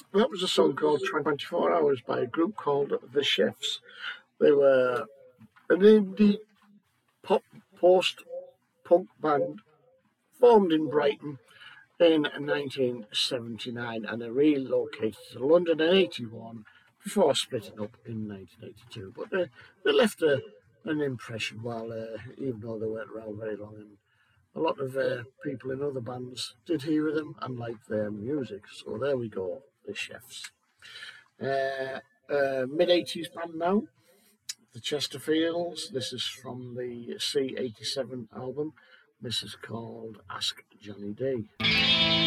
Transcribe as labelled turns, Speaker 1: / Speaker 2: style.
Speaker 1: That was a song called 24 Hours by a group called The Chefs. They were an indie pop post punk band formed in Brighton in 1979 and they relocated to London in 81 before splitting up in 1982. But they left an impression while, even though they weren't around very long. And a lot of people in other bands did hear them and liked their music. So there we go, The Chefs. Mid 80s band now, the Chesterfields. This is from the C87 album. This is called Ask Johnny D.